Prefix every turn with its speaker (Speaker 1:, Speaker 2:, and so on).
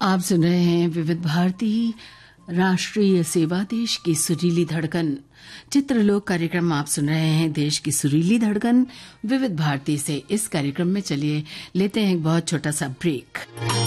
Speaker 1: आप सुन रहे हैं विविध भारती राष्ट्रीय सेवा, देश की सुरीली धड़कन। चित्रलोक कार्यक्रम आप सुन रहे हैं, देश की सुरीली धड़कन विविध भारती से। इस कार्यक्रम में चलिए लेते हैं एक बहुत छोटा सा ब्रेक।